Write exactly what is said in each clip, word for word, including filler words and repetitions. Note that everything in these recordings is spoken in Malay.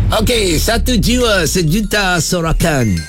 Okey, satu jiwa sejuta sorakan.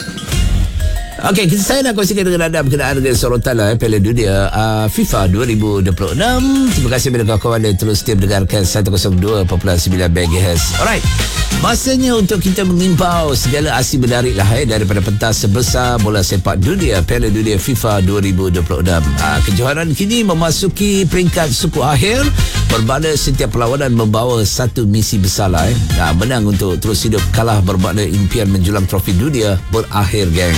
Okey, kita saya nak kongsikan dengan anda berkenaan dengan sorotan lah, eh, Piala Dunia uh, FIFA dua ribu dua puluh enam. Terima kasih kepada kawan-kawan yang terus setia mendengarkan seratus dua perpuluhan sembilan megahertz. Alright, masanya untuk kita mengimpau segala aksi menarik lah eh, daripada pentas sebesar bola sepak dunia Piala Dunia FIFA dua ribu dua puluh enam. uh, Kejohanan kini memasuki peringkat suku akhir, bermakna setiap perlawanan membawa satu misi besar lah, eh. uh, Menang untuk terus hidup, kalah bermakna impian menjulang trofi dunia berakhir, geng.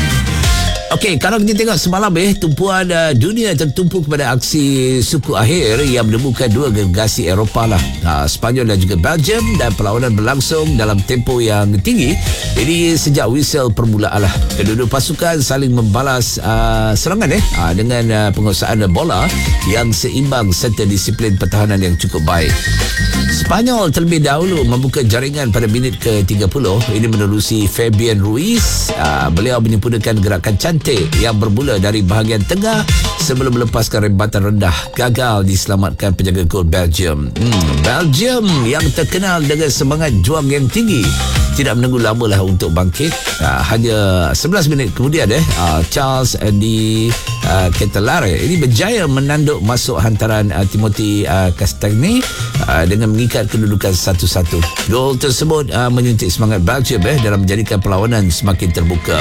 Okey, kalau kita tengok semalam eh, tumpuan uh, dunia tertumpu kepada aksi suku akhir yang menemukan dua delegasi Eropah lah, uh, Sepanyol dan juga Belgium, dan perlawanan berlangsung dalam tempo yang tinggi. Ini sejak whistle permulaan lah. Kedua-dua pasukan saling membalas uh, serangan eh, uh, dengan uh, penguasaan bola yang seimbang serta disiplin pertahanan yang cukup baik. Spanyol terlebih dahulu membuka jaringan pada minit ke tiga puluh. Ini menerusi Fabian Ruiz. Uh, beliau menyempurnakan gerakan cantik yang bermula dari bahagian tengah sebelum melepaskan rembatan rendah. Gagal diselamatkan penjaga gol Belgium. Hmm, Belgium yang terkenal dengan semangat juang yang tinggi tidak menunggu lama lah untuk bangkit. Uh, hanya sebelas minit kemudian eh, uh, Charles uh, di uh, Ketelare ini berjaya menanduk masuk hantaran uh, Timothy uh, Castagne uh, dengan mengikat kedudukan satu satu. Gol tersebut uh, menyuntik semangat Belgium eh, dalam menjadikan perlawanan semakin terbuka.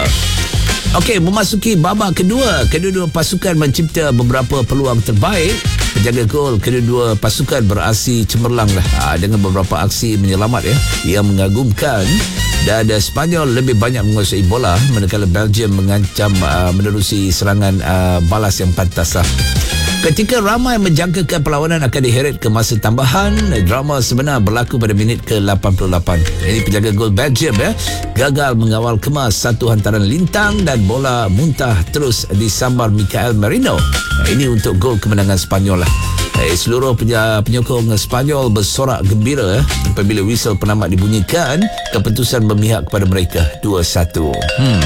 Okey, memasuki babak kedua, kedua-dua pasukan mencipta beberapa peluang terbaik. Penjaga gol kedua-dua pasukan beraksi cemerlang lah, aa, dengan beberapa aksi menyelamat ya, yang mengagumkan. Dan uh, Spanyol lebih banyak menguasai bola, manakala Belgium mengancam uh, menerusi serangan uh, balas yang pantas lah. Ketika ramai menjangkakan perlawanan akan diheret ke masa tambahan, drama sebenar berlaku pada minit ke lapan puluh lapan. Ini penjaga gol Belgium ya, gagal mengawal kemas satu hantaran lintang dan bola muntah terus disambar Michael Merino. Nah, ini untuk gol kemenangan Spanyol lah. Eh, seluruh penyokong Spanyol bersorak gembira eh, apabila whistle penamat dibunyikan. Keputusan memihak kepada mereka dua satu. Hmm.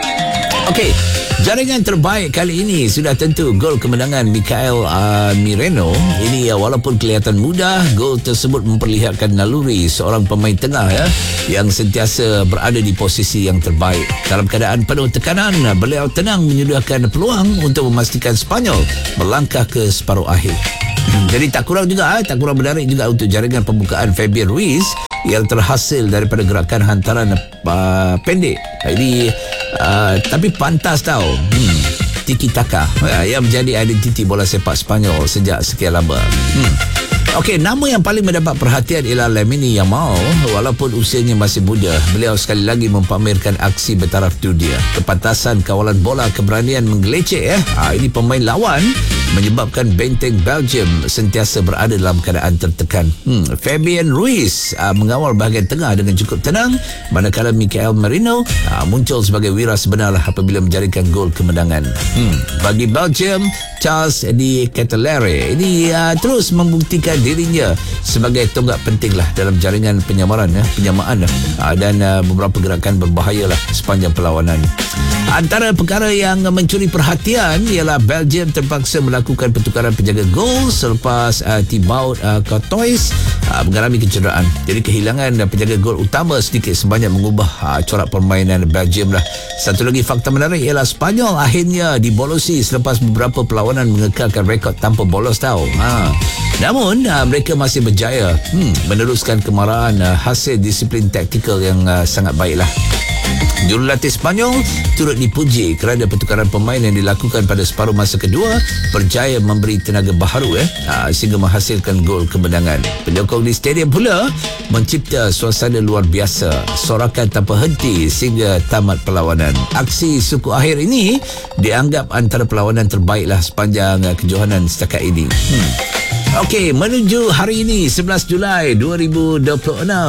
Okey, jaringan terbaik kali ini sudah tentu gol kemenangan Michael uh, Merino. Ini uh, walaupun kelihatan mudah, gol tersebut memperlihatkan naluri seorang pemain tengah ya, yang sentiasa berada di posisi yang terbaik. Dalam keadaan penuh tekanan, beliau tenang menyediakan peluang untuk memastikan Spanyol melangkah ke separuh akhir. Hmm, jadi tak kurang juga, tak kurang menarik juga untuk jaringan pembukaan Fabian Ruiz yang terhasil daripada gerakan hantaran uh, pendek. Ini uh, tapi pantas tau. Hmm, tiki taka uh, yang menjadi identiti bola sepak Spanyol sejak sekian lama. Hmm. Okey, nama yang paling mendapat perhatian ialah Lamine Yamal. Walaupun usianya masih muda, beliau sekali lagi mempamerkan aksi bertaraf dunia. Kepantasan kawalan bola, keberanian menggelecek ya. Ha, ini pemain lawan menyebabkan benteng Belgium sentiasa berada dalam keadaan tertekan. Hmm, Fabian Ruiz uh, mengawal bahagian tengah dengan cukup tenang, manakala Michael Merino uh, muncul sebagai wira sebenar apabila menjaringkan gol kemenangan. Hmm, bagi Belgium, Charles di Ketelare ini uh, terus membuktikan dirinya sebagai tonggak penting lah dalam jaringan penyamaran ya, penyamaan uh, dan uh, beberapa gerakan berbahaya lah sepanjang perlawanan. Antara perkara yang mencuri perhatian ialah Belgium terpaksa melakukan pertukaran penjaga gol selepas uh, Thibaut uh, Courtois uh, mengalami kecederaan. Jadi kehilangan uh, penjaga gol utama sedikit sebanyak mengubah uh, corak permainan Belgium lah. Satu lagi fakta menarik ialah Spanyol akhirnya dibolosi selepas beberapa perlawanan mengekalkan rekod tanpa bolos tau. Ha. Namun uh, mereka masih berjaya hmm, meneruskan kemarahan uh, hasil disiplin taktikal yang uh, sangat baiklah. Jurulatih Spanyol turut dipuji kerana pertukaran pemain yang dilakukan pada separuh masa kedua berjaya memberi tenaga baharu eh, sehingga menghasilkan gol kemenangan. Penyokong di stadium pula mencipta suasana luar biasa, sorakan tanpa henti sehingga tamat perlawanan. Aksi suku akhir ini dianggap antara perlawanan terbaiklah sepanjang kejohanan setakat ini. Hmm. Okey, menuju hari ini sebelas Julai dua ribu dua puluh enam.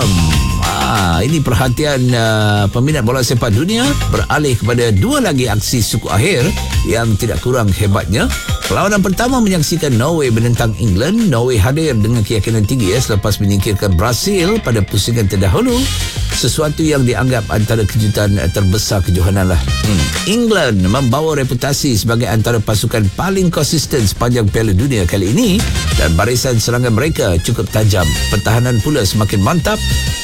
Ah, ini perhatian uh, peminat bola sepak dunia beralih kepada dua lagi aksi suku akhir yang tidak kurang hebatnya. Perlawanan pertama menyaksikan Norway menentang England. Norway hadir dengan keyakinan tinggi ya, selepas menyingkirkan Brazil pada pusingan terdahulu, sesuatu yang dianggap antara kejutan terbesar kejohanan lah. Hmm. England membawa reputasi sebagai antara pasukan paling konsisten sepanjang Piala Dunia kali ini dan barisan serangan mereka cukup tajam. Pertahanan pula semakin mantap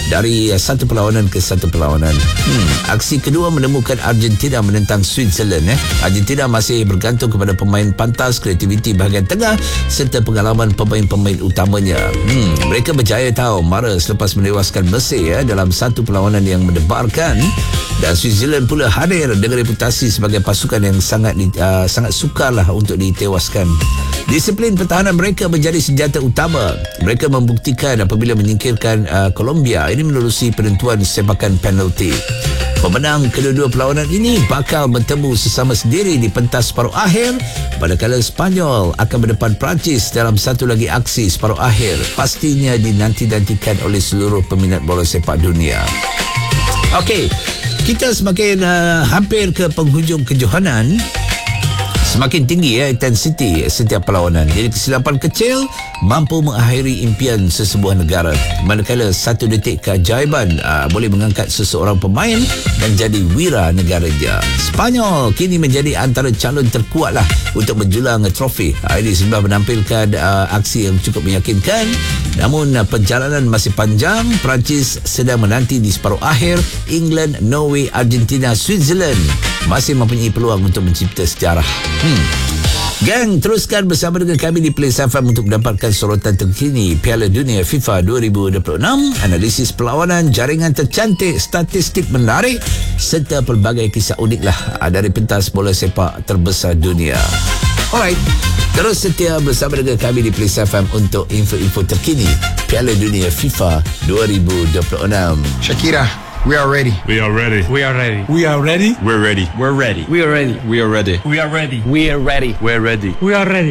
dari uh, satu perlawanan ke satu perlawanan. Hmm. Aksi kedua menemukan Argentina menentang Switzerland. Eh. Argentina masih bergantung kepada pemain pantas, kreativiti bahagian tengah serta pengalaman pemain-pemain utamanya. Hmm. Mereka berjaya tahu mara selepas menewaskan Mesir eh, dalam satu perlawanan yang mendebarkan, dan Switzerland pula hadir dengan reputasi sebagai pasukan yang sangat uh, sangat sukarlah untuk ditewaskan. Disiplin pertahanan mereka menjadi senjata utama. Mereka membuktikan apabila menyingkirkan uh, Colombia ini menerusi penentuan sepakan penalti. Pemenang kedua-dua perlawanan ini bakal bertemu sesama sendiri di pentas separuh akhir, manakala Spanyol akan berdepan Perancis dalam satu lagi aksi separuh akhir. Pastinya dinanti-nantikan oleh seluruh peminat bola sepak dunia. Okey, kita semakin uh, hampir ke penghujung kejohanan. Semakin tinggi ya intensiti setiap perlawanan. Jadi kesilapan kecil mampu mengakhiri impian sesebuah negara. Manakala satu detik keajaiban aa, boleh mengangkat seseorang pemain dan jadi wira negaranya. Spanyol kini menjadi antara calon terkuatlah untuk menjulang trofi. Aa, ini sebab menampilkan aa, aksi yang cukup meyakinkan. Namun aa, perjalanan masih panjang. Perancis sedang menanti di separuh akhir. England, Norway, Argentina, Switzerland masih mempunyai peluang untuk mencipta sejarah. Hmm. Gang, teruskan bersama dengan kami di Play F M untuk mendapatkan sorotan terkini Piala Dunia FIFA dua ribu dua puluh enam, analisis perlawanan, jaringan tercantik, statistik menarik serta pelbagai kisah unik lah dari pentas bola sepak terbesar dunia. Alright, terus setia bersama dengan kami di Play F M untuk info-info terkini Piala Dunia FIFA dua ribu dua puluh enam. Shakira, we are ready. We are ready. We are ready. We are ready. We're ready. We're ready. We are ready. We are ready. We are ready. We are ready. We're ready. We are ready.